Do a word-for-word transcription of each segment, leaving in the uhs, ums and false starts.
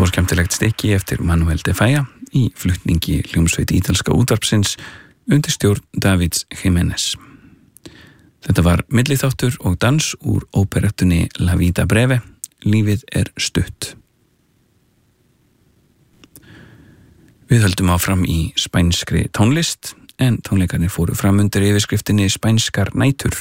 Stórskemmtilegt stykki eftir Manuel de Falla í flutningi hljómsveit ítalska útvarpsins undir stjórn Davids Jiménez. Þetta var milliþáttur og dans úr óperettunni La Vida Breve, lífið er stutt. Við höldum áfram í spænskri tónlist, en tónleikarnir fóru fram undir yfirskriftinni Spænskar nætur.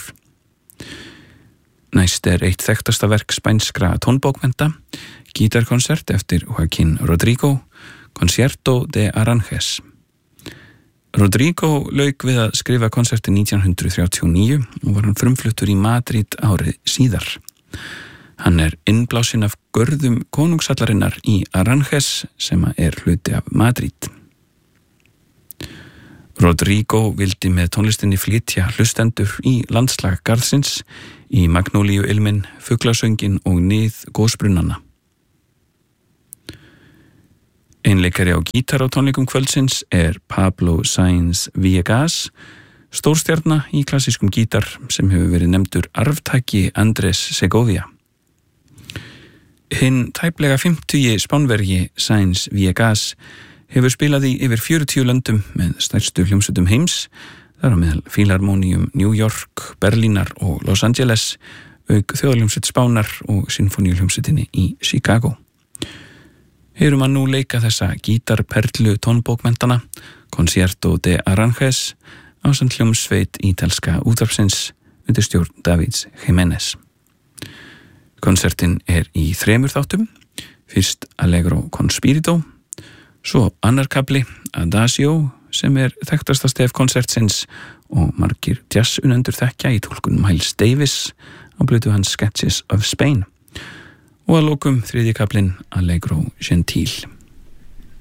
Næst er eitt þekktasta verk spænskra tónbókmennta, gítarkonsert eftir Joaquín Rodrigo, Concierto de Aranjuez. Rodrigo lauk við að skrifa konsertin nítján hundrað þrjátíu og níu og var hann frumfluttur í Madrid árið síðar. Hann er innblásinn af görðum konungsallarinnar í Aranjuez sem er hluti af Madrid. Rodrigo vildi með tónlistinni flytja hlustendur í landslag garðsins, í magnólíu ilminn, fuglasöngin og nið gósbrunnanna. Einleikari á gítar á tónleikum kvöldsins er Pablo Sáenz Villegas, stórstjarna í klassískum gítar sem hefur verið nefndur arftaki Andrés Segovia. Hinn tæplega fimmtugi Spánverji Sáenz Villegas hefur spilað í yfir fjörutíu löndum með stærstu hljómsveitum heims, þar á meðal Fílarmóníum New York, Berlínar og Los Angeles, auk þjóðarhljómsveit Spánar og sinfoníuhljómsveitinni í Chicago. Heyrum að nú leika þessa gítarperlu tónbókmentana, Concierto de Aranjuez, ásamt hljómsveit ítalska útvarpsins undir stjórn Davids Jiménez. Konsertin er í þremur þáttum, fyrst Allegro con Spirito, svo annar kafli Adagio sem er þekktasta stef konsertsins og margir jazzunendur þekkja í túlkun Miles Davis á blötu hans Sketches of Spain og að lokum þriðji kaflinn Allegro Gentil.